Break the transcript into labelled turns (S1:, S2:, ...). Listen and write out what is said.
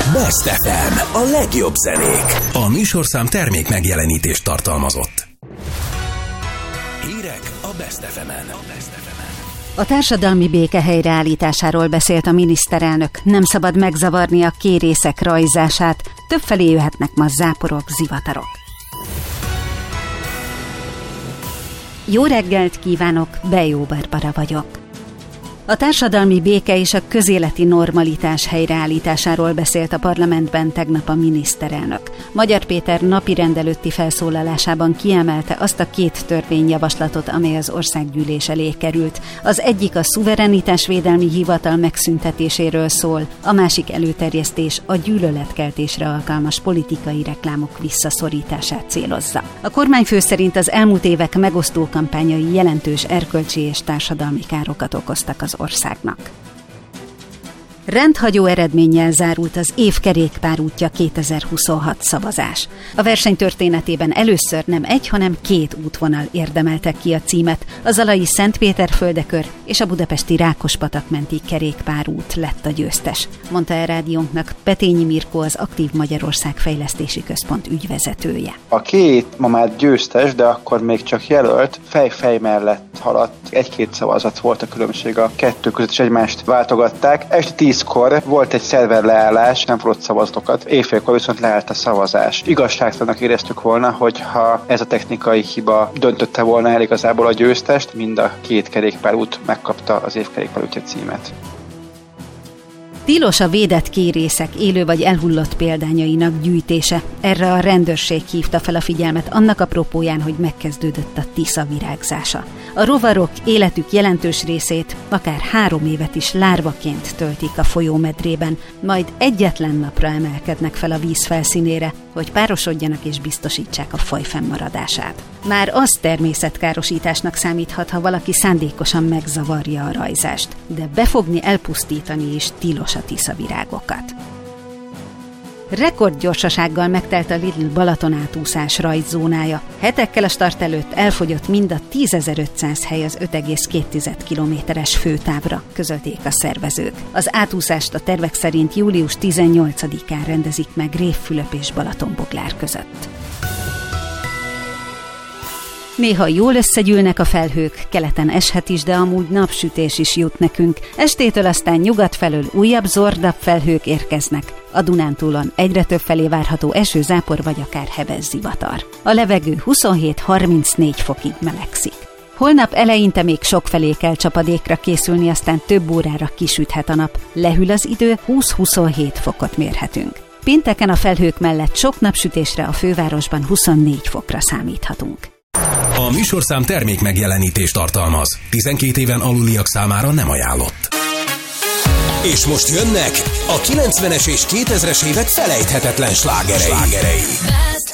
S1: Best FM, a legjobb zenék. A műsorszám termék megjelenítést tartalmazott. Hírek a Best FM-en.
S2: A társadalmi béke helyreállításáról beszélt a miniszterelnök. Nem szabad megzavarni a kérészek rajzását. Többfelé jöhetnek ma záporok, zivatarok. Jó reggelt kívánok, Bejó Barbara vagyok. A társadalmi béke és a közéleti normalitás helyreállításáról beszélt a parlamentben tegnap a miniszterelnök. Magyar Péter napirend előtti felszólalásában kiemelte azt a két törvényjavaslatot, amely az országgyűlés elé került. Az egyik a szuverenitásvédelmi hivatal megszüntetéséről szól, a másik előterjesztés a gyűlöletkeltésre alkalmas politikai reklámok visszaszorítását célozza. A kormányfő szerint az elmúlt évek megosztó kampányai jelentős erkölcsi és társadalmi károkat okoztak az országnak. Rendhagyó eredménnyel zárult az év kerékpárútja 2026 szavazás. A verseny történetében először nem egy, hanem két útvonal érdemeltek ki a címet. A zalai Szentpéterföldekör és a budapesti Rákospatak-menti kerékpárút lett a győztes, mondta el rádiónknak Petényi Mirkó, az Aktív Magyarország Fejlesztési Központ ügyvezetője.
S3: A két ma már győztes, de akkor még csak jelölt, fej mellett haladt. Egy-két szavazat volt a különbség a kettő között, és egymást váltogatták. Este 10-kor volt egy szerverleállás, nem fogadott szavazatokat, éjfélkor viszont leállt a szavazás. Igazságtalannak éreztük volna, hogyha ez a technikai hiba döntötte volna el igazából a győztest, mind a két kerékpárút megkapta az év kerékpárútja címet.
S2: Tilos a védett kérészek élő vagy elhullott példányainak gyűjtése. Erre a rendőrség hívta fel a figyelmet annak apropóján, hogy megkezdődött a Tisza virágzása. A rovarok életük jelentős részét akár 3 évet is lárvaként töltik a folyómedrében, majd egyetlen napra emelkednek fel a víz felszínére, hogy párosodjanak és biztosítsák a faj fennmaradását. Már az természetkárosításnak számíthat, ha valaki szándékosan megzavarja a rajzást, de befogni, elpusztítani is tilos a tiszavirágokat. Rekordgyorsasággal megtelt a Lidl Balaton átúszás rajzzónája. Hetekkel a start előtt elfogyott mind a 10.500 hely az 5,2 kilométeres főtávra, közölték a szervezők. Az átúszást a tervek szerint július 18-án rendezik meg Révfülöp és Balatonboglár között. Néha jól összegyűlnek a felhők, keleten eshet is, de amúgy napsütés is jut nekünk. Estétől aztán nyugat felől újabb zordabb felhők érkeznek. A Dunántúlon egyre több felé várható esőzápor vagy akár heves zivatar. A levegő 27-34 fokig melegszik. Holnap eleinte még sokfelé kell csapadékra készülni, aztán több órára kisüthet a nap. Lehűl az idő, 20-27 fokot mérhetünk. Pénteken a felhők mellett sok napsütésre a fővárosban 24 fokra számíthatunk.
S1: A műsorszám termék megjelenítést tartalmaz. 12 éven aluliak számára nem ajánlott. És most jönnek a 90-es és 2000-es évek felejthetetlen slágerei.